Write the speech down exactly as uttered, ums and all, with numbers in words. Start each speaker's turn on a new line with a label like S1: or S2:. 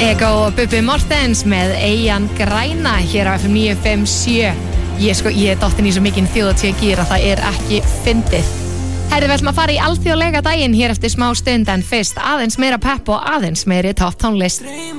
S1: Ego og Bubbi Mortens með Eyjan græna hér á F M níu fimm sjö. Ég sko, ég er dottin í svo mikinn þjóðatíða gír að það er ekki fyndið. Herði, við ætlum að fara í alþjóðlega daginn hér eftir smá stund, en fyrst aðeins meira pepp og aðeins meiri topp tónlist.